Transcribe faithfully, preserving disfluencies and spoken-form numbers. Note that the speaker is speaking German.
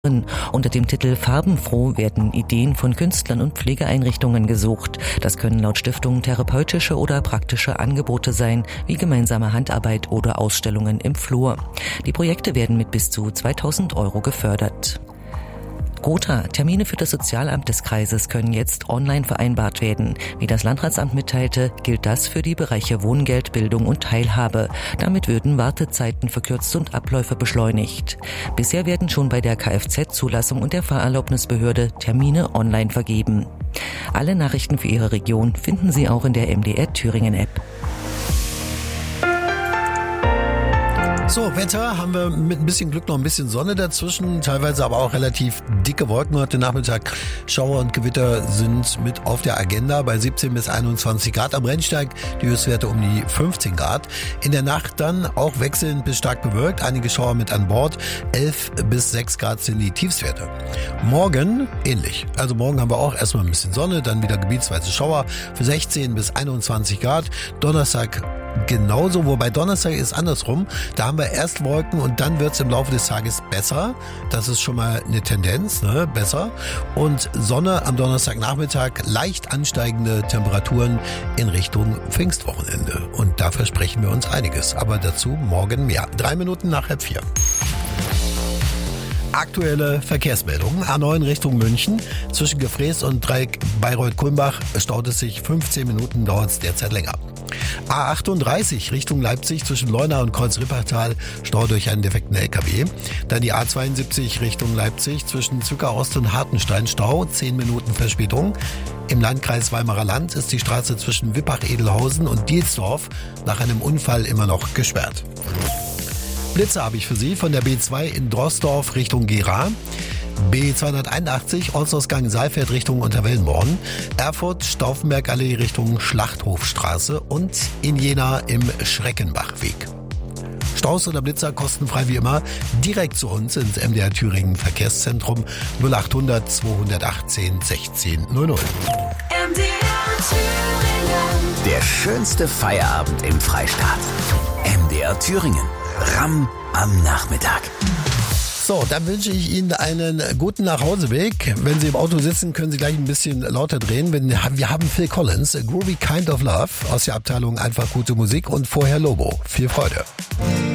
Unter dem Titel Farbenfroh werden Ideen von Künstlern und Pflegeeinrichtungen gesucht. Das können laut Stiftung therapeutische oder praktische Angebote sein, wie gemeinsame Handarbeit oder Ausstellungen im Flur. Die Projekte werden mit bis zu zweitausend Euro gefördert. Gotha. Termine für das Sozialamt des Kreises können jetzt online vereinbart werden. Wie das Landratsamt mitteilte, gilt das für die Bereiche Wohngeld, Bildung und Teilhabe. Damit würden Wartezeiten verkürzt und Abläufe beschleunigt. Bisher werden schon bei der Kfz-Zulassung und der Fahrerlaubnisbehörde Termine online vergeben. Alle Nachrichten für Ihre Region finden Sie auch in der M D R Thüringen App. So, Wetter haben wir mit ein bisschen Glück noch ein bisschen Sonne dazwischen, teilweise aber auch relativ dicke Wolken. Heute Nachmittag Schauer und Gewitter sind mit auf der Agenda bei siebzehn bis einundzwanzig Grad am Rennsteig, die Höchstwerte um die fünfzehn Grad. In der Nacht dann auch wechselnd bis stark bewölkt, einige Schauer mit an Bord, elf bis sechs Grad sind die Tiefstwerte. Morgen ähnlich, also morgen haben wir auch erstmal ein bisschen Sonne, dann wieder gebietsweise Schauer für sechzehn bis einundzwanzig Grad. Donnerstag genauso, wobei Donnerstag ist andersrum. Da haben wir erst Wolken und dann wird es im Laufe des Tages besser. Das ist schon mal eine Tendenz, ne? Besser. Und Sonne am Donnerstagnachmittag, leicht ansteigende Temperaturen in Richtung Pfingstwochenende. Und da versprechen wir uns einiges. Aber dazu morgen mehr. Drei Minuten nach halb vier. Aktuelle Verkehrsmeldungen. A neun Richtung München. Zwischen Gefrees und Dreieck Bayreuth-Kulmbach staut es sich fünfzehn Minuten, dauert es derzeit länger. A achtunddreißig Richtung Leipzig zwischen Leuna und Kreuz-Rippertal, Stau durch einen defekten L K W. Dann die A zweiundsiebzig Richtung Leipzig zwischen Zwickau Ost und Hartenstein, Stau, zehn Minuten Verspätung. Im Landkreis Weimarer Land ist die Straße zwischen Wippach-Edelhausen und Dielsdorf nach einem Unfall immer noch gesperrt. Blitze habe ich für Sie von der B zwei in Drossdorf Richtung Gera. B zweihunderteinundachtzig, Ortsausgang Saalfeld Richtung Unterwellenborn, Erfurt, Stauffenbergallee Richtung Schlachthofstraße und in Jena im Schreckenbachweg. Staus oder Blitzer kostenfrei wie immer direkt zu uns ins M D R Thüringen Verkehrszentrum null achthundert zweihundertachtzehn sechzehn null null. M D R Thüringen. Der schönste Feierabend im Freistaat. M D R Thüringen. Ramm am Nachmittag. So, dann wünsche ich Ihnen einen guten Nachhauseweg. Wenn Sie im Auto sitzen, können Sie gleich ein bisschen lauter drehen. Wir haben Phil Collins, A Groovy Kind of Love aus der Abteilung Einfach gute Musik und vorher Lobo. Viel Freude.